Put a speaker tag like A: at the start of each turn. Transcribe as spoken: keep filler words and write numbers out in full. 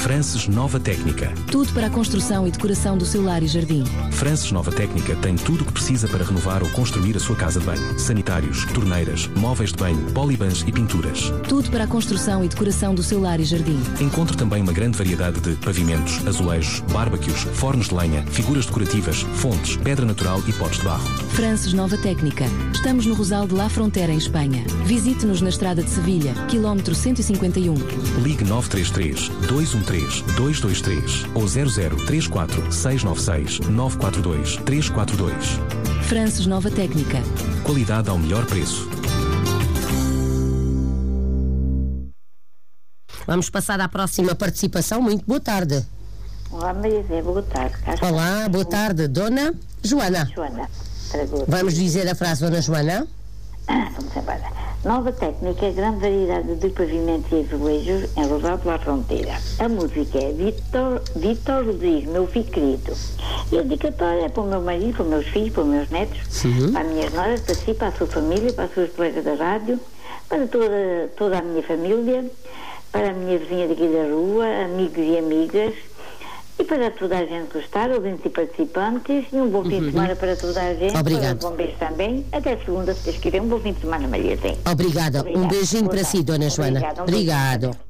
A: Frances Nova Técnica.
B: Tudo para a construção e decoração do seu lar e jardim.
A: Frances Nova Técnica tem tudo o que precisa para renovar ou construir a sua casa de banho. Sanitários, torneiras, móveis de banho, polibans e pinturas.
B: Tudo para a construção e decoração do seu lar e jardim.
A: Encontre também uma grande variedade de pavimentos, azulejos, barbecues, fornos de lenha, figuras decorativas, fontes, pedra natural e potes de barro.
B: Frances Nova Técnica. Estamos no Rosal de La Frontera, em Espanha. Visite-nos na estrada de Sevilha, quilómetro cento e cinquenta e um.
A: Ligue nove três três, dois um três, dois dois três ou zero zero três quatro, seis nove seis, nove quatro dois, três quatro dois.
B: Frances Nova Técnica.
A: Qualidade ao melhor preço.
C: Vamos passar à próxima participação. Muito boa tarde.
D: Olá, Maria Zé, boa tarde.
C: Olá, boa tarde. Dona Joana.
D: Joana.
C: Vamos dizer a frase, Dona Joana?
D: Vamos embora. Nova Técnica, grande variedade de pavimentos e azulejos em Rosal de La Fronteira. A música é Vitor, Vitor Rodrigues, meu filho querido. E a dedicatória é para o meu marido, para os meus filhos, para os meus netos, uhum. para as minhas noras, para si, para a sua família, para as suas colegas da rádio, para toda, toda a minha família, para a minha vizinha daqui da rua, amigos e amigas, e para toda a gente gostar, ouvintes e participantes, e um bom fim uhum. de semana para toda a gente.
C: Obrigado.
D: Um bom beijo também. Até segunda, se Deus quiser. Um bom fim de semana, Maria.
C: Obrigada. Obrigado. Um beijinho boa para tarde. Si, Dona Joana.
D: Obrigado. Um
C: Obrigado.